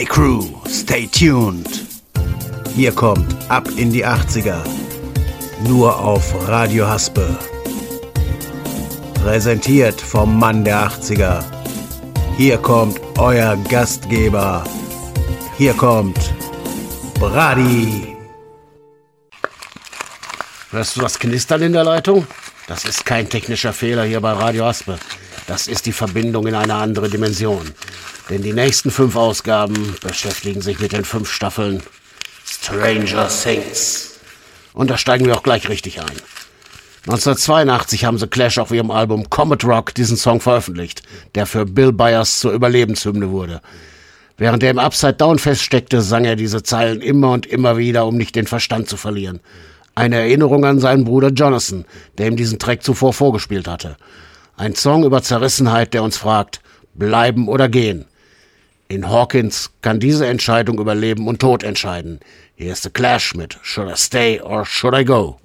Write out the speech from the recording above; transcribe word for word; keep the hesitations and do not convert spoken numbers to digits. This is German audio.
Hey Crew, stay tuned. Hier kommt Ab in die achtziger. Nur auf Radio Haspe. Präsentiert vom Mann der achtziger. Hier kommt euer Gastgeber. Hier kommt Brady. Hörst du das Knistern in der Leitung? Das ist kein technischer Fehler hier bei Radio Haspe. Das ist die Verbindung in eine andere Dimension. Denn die nächsten fünf Ausgaben beschäftigen sich mit den fünf Staffeln Stranger Things. Und da steigen wir auch gleich richtig ein. neunzehnhundertzweiundachtzig haben The Clash auf ihrem Album Comet Rock diesen Song veröffentlicht, der für Bill Byers zur Überlebenshymne wurde. Während er im Upside Down feststeckte, sang er diese Zeilen immer und immer wieder, um nicht den Verstand zu verlieren. Eine Erinnerung an seinen Bruder Jonathan, der ihm diesen Track zuvor vorgespielt hatte. Ein Song über Zerrissenheit, der uns fragt, bleiben oder gehen. In Hawkins kann diese Entscheidung über Leben und Tod entscheiden. Hier ist The Clash mit Should I Stay or Should I Go?